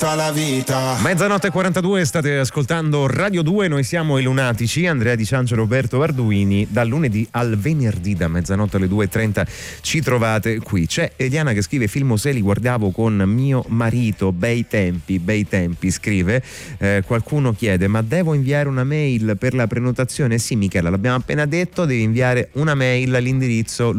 La vita. Mezzanotte e 42, state ascoltando Radio 2, noi siamo i Lunatici, Andrea Di Ciancio e Roberto Arduini. Dal lunedì al venerdì, da mezzanotte alle 2:30 ci trovate qui. C'è Eliana che scrive: film se li guardavo con mio marito, bei tempi, scrive. Qualcuno chiede: ma devo inviare una mail per la prenotazione? Sì Michela, l'abbiamo appena detto, devi inviare una mail all'indirizzo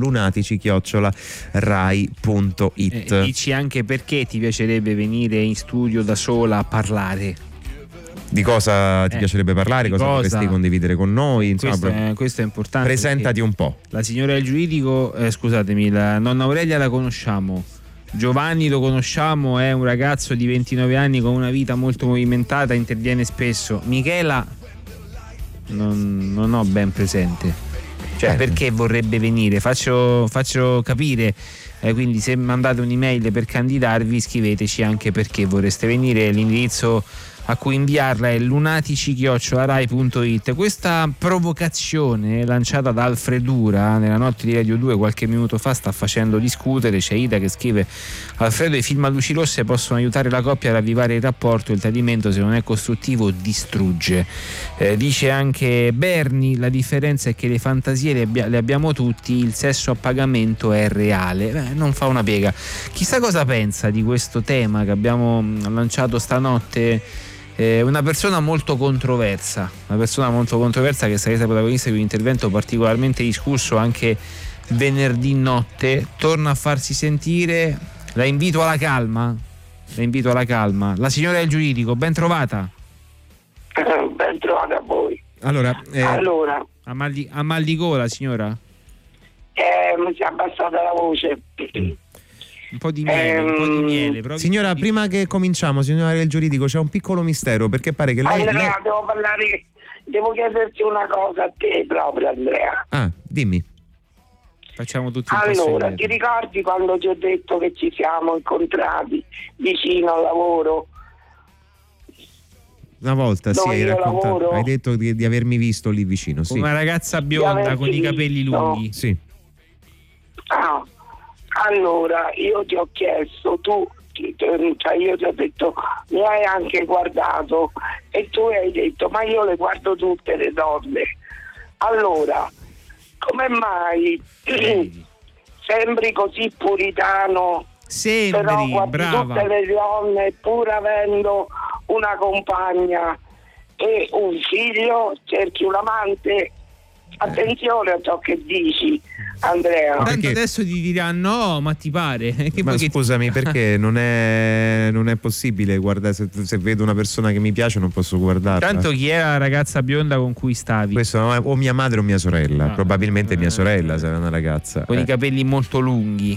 lunatici@rai.it. Dici anche perché ti piacerebbe venire in studio da sola a parlare. Di cosa ti piacerebbe parlare? Cosa potresti condividere con noi? Insomma, questo è importante. Presentati un po'. La signora del giuridico, scusatemi, la nonna Aurelia la conosciamo. Giovanni lo conosciamo, è un ragazzo di 29 anni con una vita molto movimentata, interviene spesso. Michela non ho ben presente. Cioè, perché vorrebbe venire? Faccio capire. Quindi se mandate un'email per candidarvi, scriveteci anche perché vorreste venire. L'indirizzo a cui inviarla è lunatici@rai.it. Questa provocazione lanciata da Alfredura nella notte di Radio 2 qualche minuto fa sta facendo discutere. C'è Ida che scrive: Alfredo, i film a luci rosse possono aiutare la coppia a ravvivare il rapporto, il tradimento se non è costruttivo distrugge. Dice anche Berni: la differenza è che le fantasie le abbiamo tutti, il sesso a pagamento è reale. Non fa una piega. Chissà cosa pensa di questo tema che abbiamo lanciato stanotte. Una persona molto controversa che è stata protagonista di un intervento particolarmente discusso anche venerdì notte. Torna a farsi sentire. La invito alla calma. La signora del giuridico, ben trovata. Ben trovata a voi. Allora, a mal di gola, signora? Mi si è abbassata la voce. Un po' di miele. Signora, prima che cominciamo, signora del giuridico, c'è un piccolo mistero, perché pare che lei... Andrea, devo chiederti una cosa a te proprio, Andrea. Ah, dimmi. Facciamo tutti allora, ti ricordi quando ti ho detto che ci siamo incontrati vicino al lavoro? Una volta sì, hai raccontato, hai detto di avermi visto lì vicino, sì. Una ragazza bionda con i capelli lunghi. Sì. Ah, allora io ti ho chiesto, io ti ho detto, mi hai anche guardato e tu hai detto, ma io le guardo tutte le donne. Allora, come mai sembri così puritano? Però guardi brava. tutte le donne pur avendo una compagna e un figlio, cerchi un amante. Attenzione a ciò che dici, Andrea. Tanto adesso ti diranno: no, ma ti pare? Ma scusami, perché non è possibile guardare, se vedo una persona che mi piace non posso guardarla. Tanto chi è la ragazza bionda con cui stavi? Questo è o mia madre o mia sorella. Probabilmente mia sorella sarà una ragazza con i capelli molto lunghi.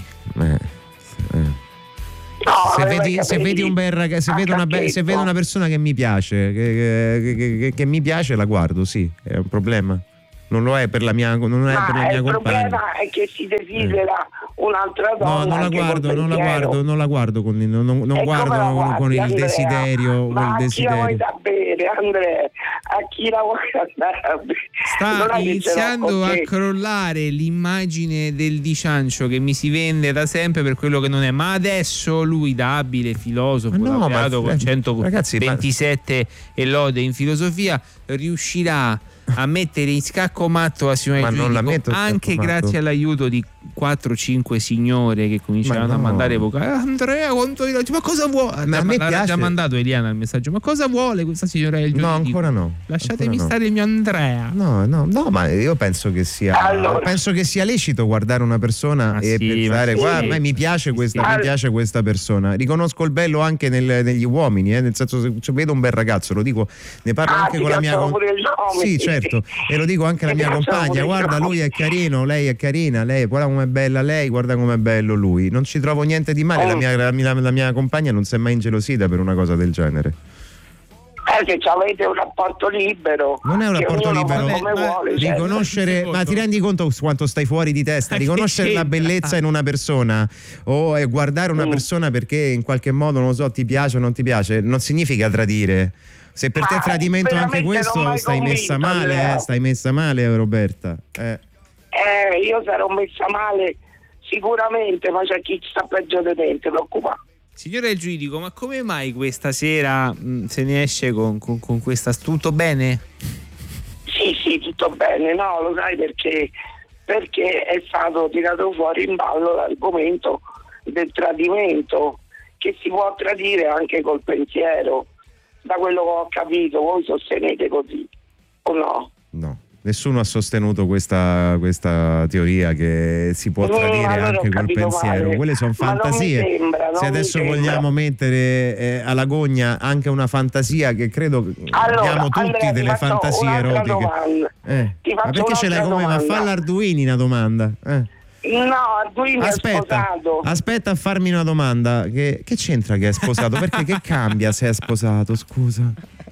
No, se vedi un bel ragazzo, se vedo una persona che mi piace, che mi piace, la guardo, sì, è un problema. Non lo è per la mia, non è per la mia compagna. Il problema è che si desidera un'altra donna. No, non la guardo con il desiderio. Ma a chi la vuoi da bere, Andrea? A chi la vuoi andare a bere? Sta iniziando a crollare l'immagine del Di Ciancio che mi si vende da sempre per quello che non è, ma adesso lui, da abile filosofo, laureato con 127 e lode in filosofia, riuscirà a mettere in scacco matto la signora giuridico, anche grazie all'aiuto di 4-5 signore che cominciano a mandare vocali. Andrea, ma cosa vuole? Ma a me piace. Ha già mandato Eliana il messaggio. Ma cosa vuole questa signora del giuridico? No, ancora no. Lasciatemi stare il mio Andrea. No, ma io penso che sia lecito guardare una persona e pensare: guarda, mi piace questa persona. Riconosco il bello anche negli uomini, nel senso, se vedo un bel ragazzo, lo dico, ne parlo anche con la mia sì, certo, e lo dico anche alla mia compagna: guarda, lui è carino, lei è carina, lei guarda com'è bella lei, guarda com'è bello lui. Non ci trovo niente di male. La mia compagna non si è mai ingelosita per una cosa del genere. Che avete un rapporto libero. Non è un rapporto libero. Vuole, riconoscere, ma ti rendi conto quanto stai fuori di testa? Riconoscere la bellezza in una persona o guardare una persona perché in qualche modo, non lo so, ti piace o non ti piace, non significa tradire. Se per te è tradimento anche questo, stai messa male, Roberta. Io sarò messa male sicuramente, ma c'è chi sta peggio di te, ti preoccupare. Signora del giuridico, ma come mai questa sera se ne esce con questa... Tutto bene? Sì, tutto bene. No, lo sai perché è stato tirato fuori in ballo l'argomento del tradimento, che si può tradire anche col pensiero, da quello che ho capito. Voi sostenete così o no? No, nessuno ha sostenuto questa teoria che si può tradire anche col pensiero. Male. Quelle sono fantasie. Se adesso vogliamo metere alla gogna anche una fantasia, che credo abbiamo tutti Andrea, delle fantasie erotiche. Ma perché ce l'hai con me? Ma falla Arduini una domanda. No, Arduini è sposato. Aspetta a farmi una domanda. Che c'entra che è sposato? Perché che cambia se è sposato? Scusa.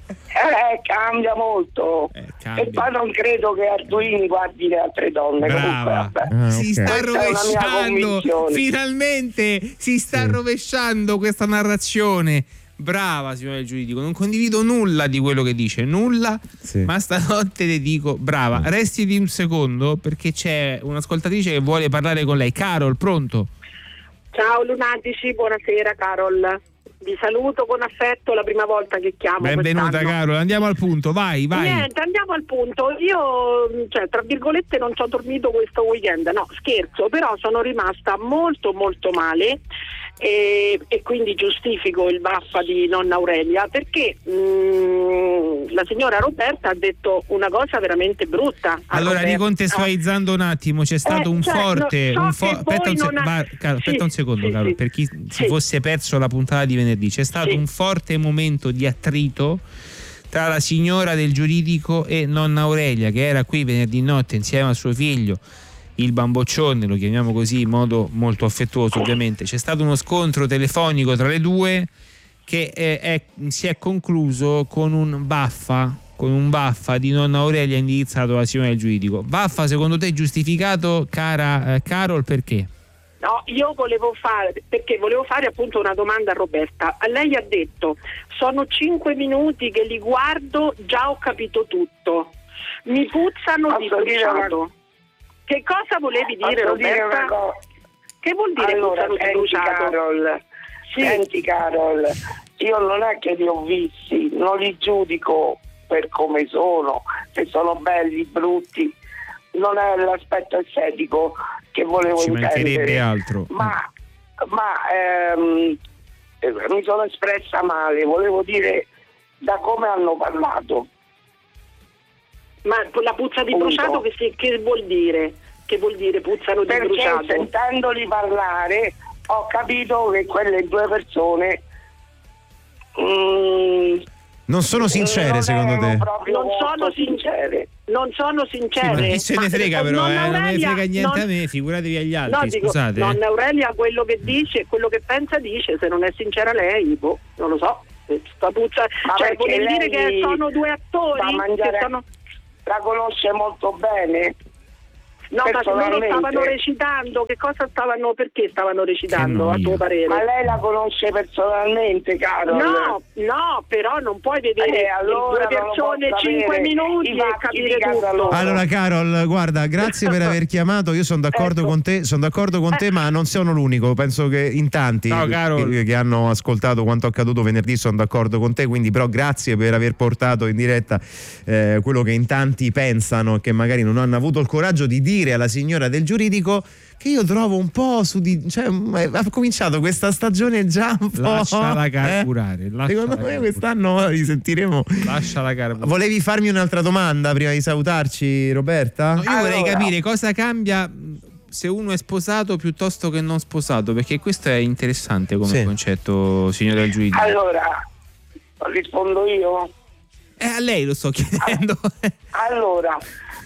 Cambia molto. Cambia. E poi non credo che Arduini guardi le altre donne. Brava. Comunque, si sta rovesciando. Finalmente si sta rovesciando questa narrazione. Brava, signora del giuridico. Non condivido nulla di quello che dice, nulla. Ma stanotte le dico brava. Resti di un secondo perché c'è un'ascoltatrice che vuole parlare con lei. Carol, pronto? Ciao lunatici, buonasera Carol. Vi saluto con affetto, la prima volta che chiamo. Benvenuta quest'anno. Carol, andiamo al punto, vai. Niente, andiamo al punto. Io, tra virgolette, non ci ho dormito questo weekend, no, scherzo, però sono rimasta molto molto male e quindi giustifico il baffa di nonna Aurelia, perché la signora Roberta ha detto una cosa veramente brutta. Allora, ricontestualizzando un attimo, c'è stato un forte... Aspetta un secondo, Carol, per chi si fosse perso la puntata di venerdì, c'è stato un forte momento di attrito tra la signora del giuridico e nonna Aurelia, che era qui venerdì notte insieme a suo figlio, il bamboccione, lo chiamiamo così in modo molto affettuoso ovviamente. C'è stato uno scontro telefonico tra le due che si è concluso con un baffa di nonna Aurelia indirizzato alla signora del giuridico. Baffa secondo te giustificato, cara Carol, perché? No, io volevo fare appunto una domanda a Roberta. A lei ha detto: sono 5 minuti che li guardo, già ho capito tutto. Mi puzzano di bruciato. Che cosa volevi dire, Roberta? Che vuol dire puzzano di bruciato? Senti Carol, io non è che li ho visti, non li giudico per come sono, se sono belli, brutti. Non è l'aspetto estetico che volevo intendere. Ci mancherebbe altro. Ma mi sono espressa male, volevo dire da come hanno parlato. Ma la puzza di bruciato che vuol dire? Che vuol dire puzzano di bruciato? Perché sentendoli parlare ho capito che quelle due persone non sono sincere, secondo te? Non sono sincere. Sì, ma chi se ne frega, però, non me ne frega niente a me, figuratevi agli altri, scusate. Nonna Aurelia quello che dice, quello che pensa dice, se non è sincera lei, non lo so. Sta puzza, vuol dire che sono due attori la conosce molto bene. No, ma loro stavano recitando, perché stavano recitando a tuo parere? Ma lei la conosce personalmente, Carol? No, però non puoi vedere due persone 5 minuti e capire tutto. Allora Carol, guarda, grazie per aver chiamato, io sono d'accordo con te, ma non sono l'unico, penso che in tanti che hanno ascoltato quanto accaduto venerdì sono d'accordo con te, quindi però grazie per aver portato in diretta quello che in tanti pensano, che magari non hanno avuto il coraggio di dire alla signora del giuridico, che io trovo un po' ha cominciato questa stagione già un po'. Lasciala carburare. Secondo me quest'anno risentiremo. Lasciala carburare. Volevi farmi un'altra domanda prima di salutarci, Roberta? No, io vorrei capire cosa cambia se uno è sposato piuttosto che non sposato, perché questo è interessante come concetto, signora del giuridico. Allora, rispondo io? A lei lo sto chiedendo. Allora,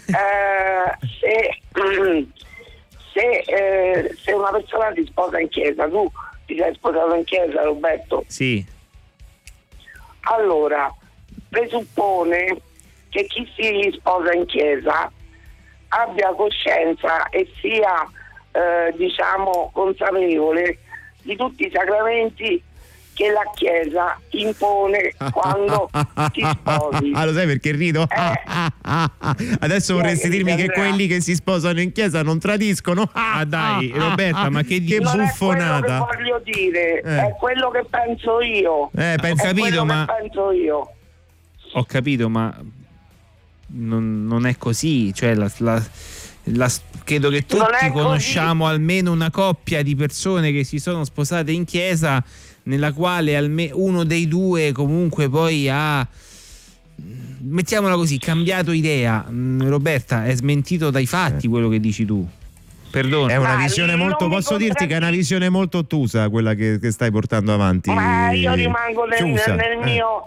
se una persona ti sposa in chiesa, tu ti sei sposato in chiesa, Roberto? Sì. Allora, presuppone che chi si sposa in chiesa abbia coscienza e sia consapevole di tutti i sacramenti che la Chiesa impone quando ti sposi. Lo sai perché rido? Adesso vorresti dirmi che quelli che si sposano in chiesa non tradiscono? Dai, Roberta, ma che buffonata! Non è quello che voglio dire, è quello che penso io. Penso io. Ho capito, ma non è così, cioè credo che tutti conosciamo almeno una coppia di persone che si sono sposate in chiesa nella quale uno dei due comunque poi ha, mettiamola così, cambiato idea. Roberta, è smentito dai fatti quello che dici tu. Perdona. È una visione molto, posso dirti che è una visione molto ottusa quella che stai portando avanti. Ma io rimango nel mio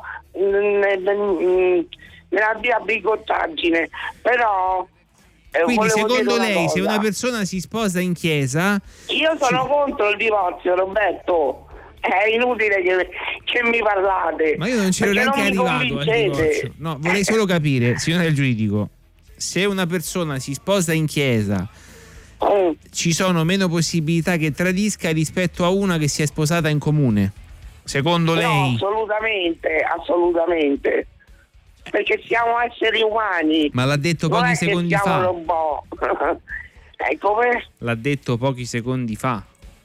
nella mia bigottaggine, però quindi secondo lei se una persona si sposa in chiesa, io sono contro il divorzio, Roberto, è inutile che mi parlate, ma io non c'ero neanche arrivato al divorzio. No, vorrei solo capire, signora del giuridico, se una persona si sposa in chiesa ci sono meno possibilità che tradisca rispetto a una che si è sposata in comune, secondo lei? Assolutamente, perché siamo esseri umani. Ma l'ha detto pochi secondi fa. Come? L'ha detto pochi secondi fa.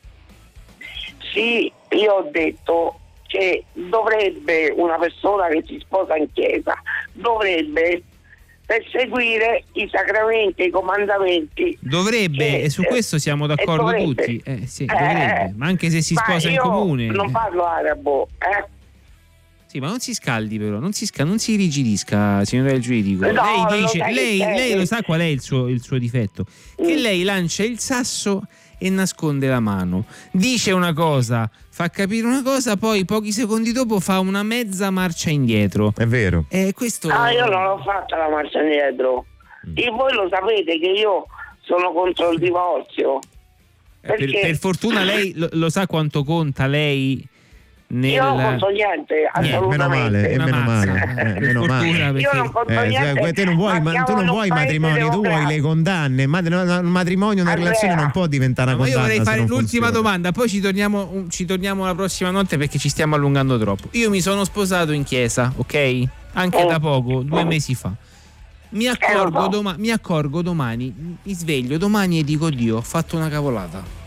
Sì, io ho detto che dovrebbe una persona che si sposa in chiesa dovrebbe perseguire i sacramenti, i comandamenti. Dovrebbe, e su questo siamo d'accordo tutti. Sì, dovrebbe. Ma anche se si sposa in comune. Non parlo arabo, Sì, ma non si scaldi però, non si irrigidisca, signora del giuridico. No, lei dice, lei lo sa qual è il suo difetto? Che lei lancia il sasso e nasconde la mano. Dice una cosa, fa capire una cosa, poi pochi secondi dopo fa una mezza marcia indietro. È vero. Questo... io non l'ho fatta la marcia indietro. E voi lo sapete che io sono contro il divorzio. Per fortuna lei lo sa quanto conta lei. Io non conto niente, assolutamente. Meno male. Io non conto niente. Tu non vuoi matrimoni, tu vuoi le condanne. Un matrimonio, una relazione non può diventare una condanna. Io vorrei fare l'ultima domanda, poi ci torniamo la prossima notte perché ci stiamo allungando troppo. Io mi sono sposato in chiesa, ok? Anche da poco, 2 mesi fa. Mi accorgo domani, mi sveglio domani e dico: Dio, ho fatto una cavolata.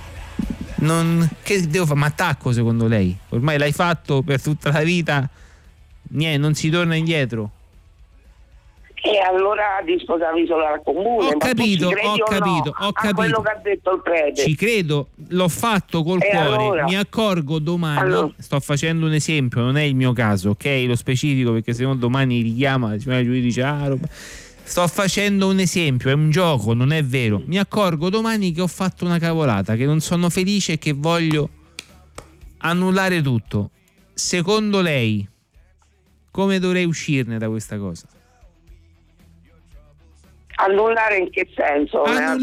Che devo fare? Ma attacco, secondo lei? Ormai l'hai fatto per tutta la vita, niente, non si torna indietro. E allora ti sposavi solo al comune. Ho capito. A quello che ha detto il prete. Ci credo, l'ho fatto col cuore. Allora? Mi accorgo domani. Sto facendo un esempio, non è il mio caso, ok? Lo specifico, perché se no domani richiama, dice sto facendo un esempio, è un gioco, non è vero. Mi accorgo domani che ho fatto una cavolata, che non sono felice e che voglio annullare tutto. Secondo lei, come dovrei uscirne da questa cosa? Annullare in che senso?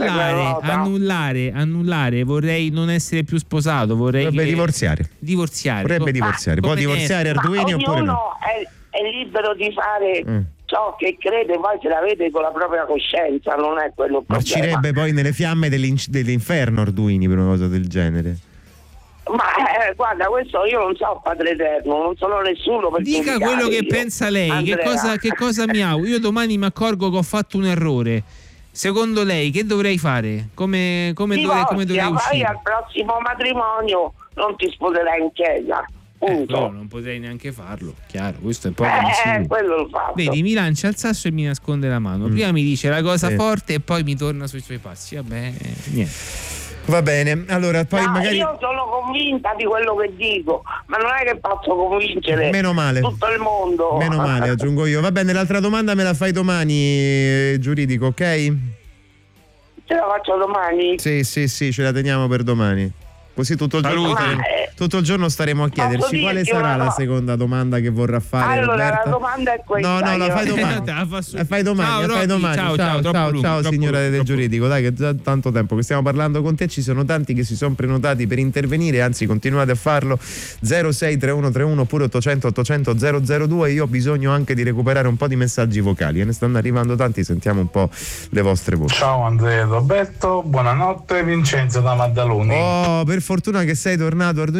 Annullare. Vorrei non essere più sposato. Vorrebbe divorziare. Vorrebbe divorziare. Può divorziare Arduini oppure no? È libero di fare ciò che crede, poi se la vede con la propria coscienza, non è quello il problema. Marcirebbe poi nelle fiamme dell'inferno Arduini per una cosa del genere. Ma guarda, questo io non so, Padre Eterno, non sono nessuno per dica quello che pensa lei. Che cosa mi auguro? Io domani mi accorgo che ho fatto un errore. Secondo lei che dovrei fare? Come dovrei uscire? Vai al prossimo matrimonio, non ti sposerai in chiesa. No, non potrei neanche farlo, chiaro, questo è poco quello lo fatto. Vedi, mi lancia il sasso e mi nasconde la mano. Prima mi dice la cosa forte e poi mi torna sui suoi passi. Vabbè, niente. Va bene, allora poi magari io sono convinta di quello che dico, ma non è che posso convincere tutto il mondo. Meno male, aggiungo io. Va bene, l'altra domanda me la fai domani, giuridico, ok? Te la faccio domani? Sì, ce la teniamo per domani. Così tutto il giorno staremo a chiederci quale sarà la seconda domanda che vorrà fare. Allora, Roberta. la domanda è questa. No, la fai domani. Fai domani. Ciao signora del giuridico. Dai, che già tanto tempo che stiamo parlando con te. Ci sono tanti che si sono prenotati per intervenire, anzi continuate a farlo. 063131 oppure 800 800 002. Io ho bisogno anche di recuperare un po' di messaggi vocali. Ne stanno arrivando tanti, sentiamo un po' le vostre voci. Ciao Andrea e Roberto, buonanotte. Vincenzo da Maddaloni. Per fortuna che sei tornato, Arduini,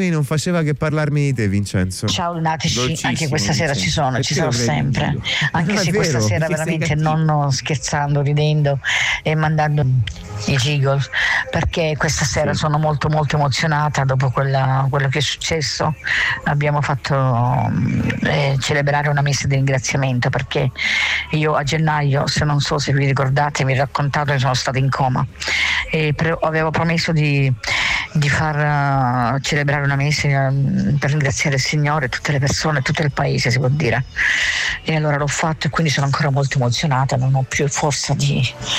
Meloni non faceva che parlarmi di te, Vincenzo. Ciao lunatici, anche questa sera ci sarò sempre, anche se questa sera veramente non scherzando, ridendo e mandando i giggle, perché questa sera sono molto molto emozionata dopo quello che è successo. Abbiamo fatto celebrare una messa di ringraziamento, perché io a gennaio, se non so se vi ricordate, vi ho raccontato che sono stata in coma e avevo promesso di far celebrare una messa per ringraziare il Signore, tutte le persone, tutto il paese, si può dire, e allora l'ho fatto e quindi sono ancora molto emozionata, non ho più forza di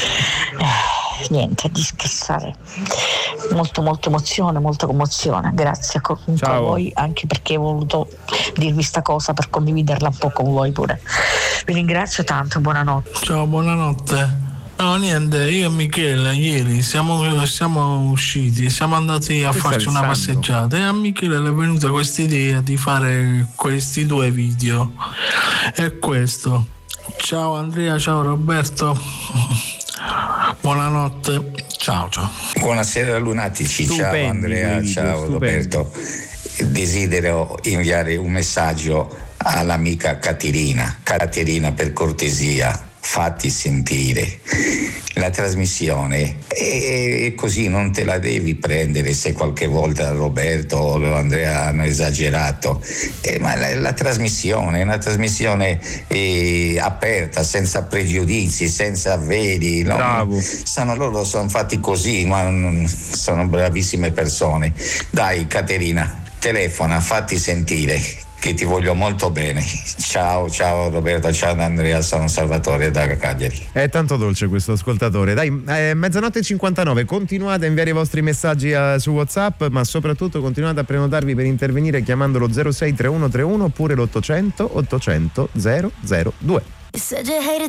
scherzare, molto molto emozione, molta commozione. Grazie a voi, anche perché ho voluto dirvi sta cosa per condividerla un po' con voi pure. Vi ringrazio tanto, buonanotte. Ciao, buonanotte. No, niente, io e Michele ieri siamo usciti, siamo andati a farci una passeggiata e a Michele le è venuta questa idea di fare questi 2 video. E questo. Ciao Andrea, ciao Roberto. Buonanotte. Ciao. Buonasera lunatici, ciao Andrea, ciao Roberto. Desidero inviare un messaggio all'amica Caterina. Caterina, per cortesia, fatti sentire. La trasmissione è così, non te la devi prendere se qualche volta Roberto o Andrea hanno esagerato, ma la trasmissione è una trasmissione aperta, senza pregiudizi, senza veli, no? Bravo. Loro sono fatti così, ma sono bravissime persone. Dai Caterina, telefona, fatti sentire, che ti voglio molto bene. Ciao Roberto, ciao Andrea, sono Salvatore da Cagliari. È tanto dolce questo ascoltatore. Dai, mezzanotte e 59, continuate a inviare i vostri messaggi su WhatsApp, ma soprattutto continuate a prenotarvi per intervenire chiamandolo 063131 oppure l'800 800 002.